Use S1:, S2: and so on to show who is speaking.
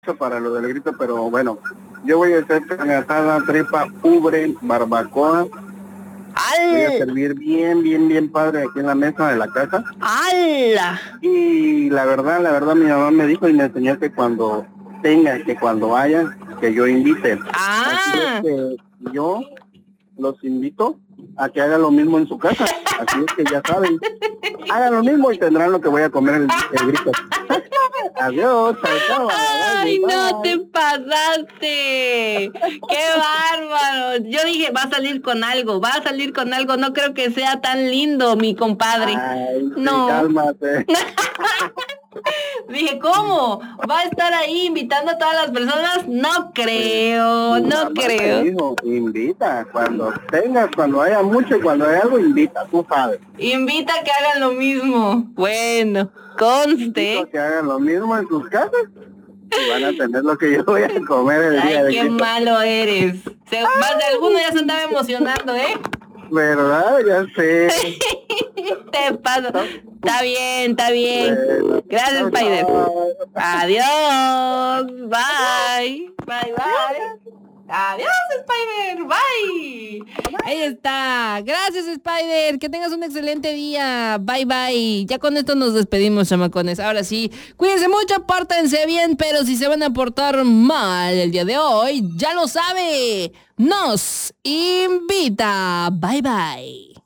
S1: para lo del grito, pero bueno, yo voy a hacer carne asada, tripa, ubre, barbacoa. Voy a
S2: ¡Al!
S1: servir bien padre aquí en la mesa de la casa.
S2: ¡Hala!
S1: Y la verdad, mi mamá me dijo y me enseñó que cuando que cuando vaya, que yo invite. Así es
S2: ¡Ah!
S1: que yo los invito a que hagan lo mismo en su casa. Así es que ya saben, hagan lo mismo y tendrán lo que voy a comer el grito. Adiós, chao, chao,
S2: ¡Ay,
S1: bye,
S2: no te
S1: bye.
S2: pasaste! ¡Qué bárbaro! Yo dije, va a salir con algo, va a salir con algo. No creo que sea tan lindo, mi compadre.
S1: Ay, sí,
S2: No.
S1: cálmate.
S2: Dije, ¿cómo? ¿Va a estar ahí invitando a todas las personas? No
S1: Pues
S2: creo,
S1: mi
S2: no
S1: mamá me
S2: creo.
S1: dijo, invita, cuando tengas, cuando haya mucho y cuando haya algo, invita, tú sabes.
S2: Invita a que hagan lo mismo. Bueno,
S1: Invito a
S2: conste.
S1: que hagan lo mismo en sus casas y van a tener lo que yo voy a comer el día
S2: Ay,
S1: de
S2: qué
S1: grito.
S2: malo eres. Más de alguno ya se andaba emocionando, ¿eh?
S1: ¿Verdad? Ya sé.
S2: Te paso. Está bien, está bien.
S1: Bueno,
S2: Gracias,
S1: chao,
S2: Spider.
S1: chao.
S2: Adiós. Bye. Bye, bye. Adiós, Spider. Bye. Ahí está. Gracias, Spider. Que tengas un excelente día. Bye, bye. Ya con esto nos despedimos, chamacones. Ahora sí, cuídense mucho, pórtense bien, pero si se van a portar mal el día de hoy, ya lo sabe. Nos invita. Bye, bye.